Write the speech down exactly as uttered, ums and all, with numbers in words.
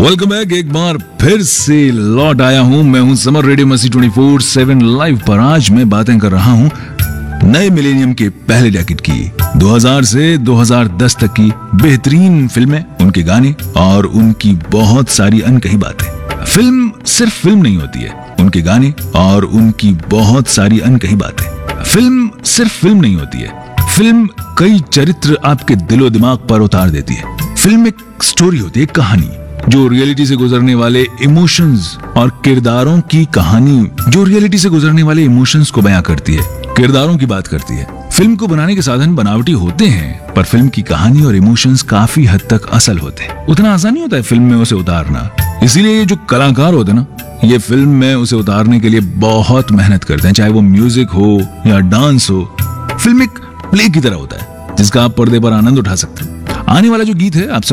Welcome back. एक बार फिर से लौट आया हूं। मैं हूं समर रेडियो मसी ट्वेंटी फोर सेवन लाइव पर। आज मैं बातें कर रहा हूं नए मिलेनियम के पहले डेकेड की, दो हज़ार से दो हज़ार दस तक की बेहतरीन फिल्में, उनके गाने और उनकी बहुत सारी अनकही बातें। फिल्म सिर्फ फिल्म नहीं होती है, उनके गाने और उनकी बहुत सारी अनकही बातें। फिल्म सिर्फ फिल्म नहीं होती है, फिल्म कई चरित्र आपके दिलो दिमाग पर उतार देती है। फिल्म एक स्टोरी होती है, एक कहानी जो रियलिटी से गुजरने वाले इमोशंस और किरदारों की कहानी जो रियलिटी से गुजरने वाले इमोशंस को बयां करती है, किरदारों की बात करती है। फिल्म को बनाने के साधन बनावटी होते हैं, पर फिल्म की कहानी और इमोशंस काफी हद तक असल होते हैं। उतना आसान नहीं होता है फिल्म में उसे उतारना, इसीलिए ये जो कलाकार होते हैं ना, ये फिल्म में उसे उतारने के लिए बहुत मेहनत करते हैं। चाहे वो म्यूजिक हो या डांस हो, फिल्म एक प्ले की तरह होता है जिसका आप पर्दे पर आनंद उठा सकते हैं। आने वाला जो गीत है आप